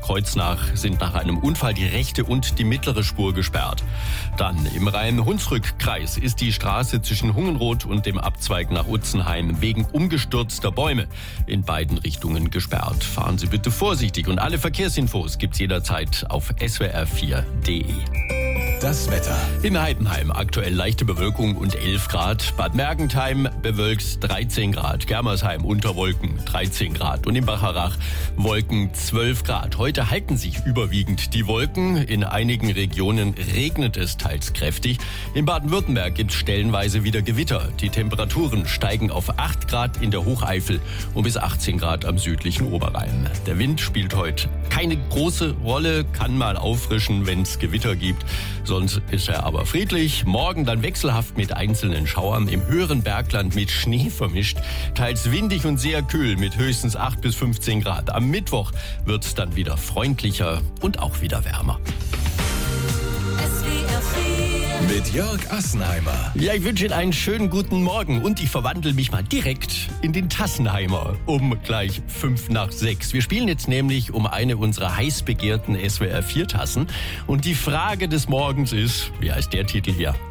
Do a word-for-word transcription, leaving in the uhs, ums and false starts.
Kreuznach sind nach einem Unfall die rechte und die mittlere Spur gesperrt. Dann im Rhein-Hunsrück-Kreis ist die Straße zwischen Hungenroth und dem Abzweig nach Utzenheim wegen umgestürzter Bäume in beiden Richtungen gesperrt. Fahren Sie bitte vorsichtig und alle Verkehrsinfos gibt's jederzeit auf s w r vier punkt d e. Das Wetter. In Heidenheim aktuell leichte Bewölkung und elf Grad. Bad Mergentheim bewölkt dreizehn Grad. Germersheim unter Wolken dreizehn Grad. Und im Bacharach Wolken zwölf Grad. Heute halten sich überwiegend die Wolken. In einigen Regionen regnet es teils kräftig. In Baden-Württemberg gibt es stellenweise wieder Gewitter. Die Temperaturen steigen auf acht Grad in der Hocheifel und bis achtzehn Grad am südlichen Oberrhein. Der Wind spielt heute keine große Rolle, kann mal auffrischen, wenn es Gewitter gibt. Sonst ist er aber friedlich. Morgen dann wechselhaft mit einzelnen Schauern. Im höheren Bergland mit Schnee vermischt. Teils windig und sehr kühl mit höchstens acht bis fünfzehn Grad. Am Mittwoch wird es dann wieder freundlicher und auch wieder wärmer. Mit Jörg Assenheimer. Ja, ich wünsche Ihnen einen schönen guten Morgen und ich verwandle mich mal direkt in den Tassenheimer um gleich fünf nach sechs. Wir spielen jetzt nämlich um eine unserer heiß begehrten S W R vier Tassen und die Frage des Morgens ist, wie heißt der Titel hier?